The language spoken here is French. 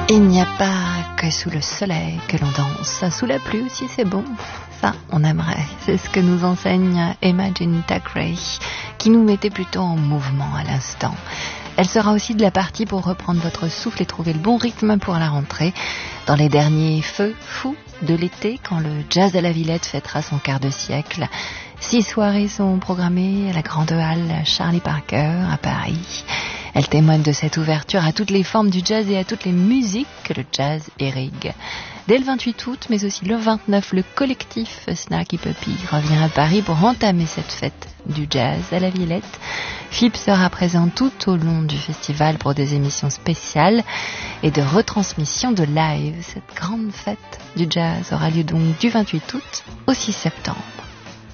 Il n'y a pas que sous le soleil que l'on danse, sous la pluie aussi c'est bon, ça on aimerait. C'est ce que nous enseigne Imagine Thackeray, qui nous mettait plutôt en mouvement à l'instant. Elle sera aussi de la partie pour reprendre votre souffle et trouver le bon rythme pour la rentrée, dans les derniers feux fous de l'été, quand le jazz à la Villette fêtera son quart de siècle. 6 soirées sont programmées à la Grande Halle Charlie Parker à Paris. Elle témoigne de cette ouverture à toutes les formes du jazz et à toutes les musiques que le jazz irrigue. Dès le 28 août, mais aussi le 29, le collectif Snarky Puppy revient à Paris pour entamer cette fête du jazz à la Villette. FIP sera présent tout au long du festival pour des émissions spéciales et de retransmission de live. Cette grande fête du jazz aura lieu donc du 28 août au 6 septembre.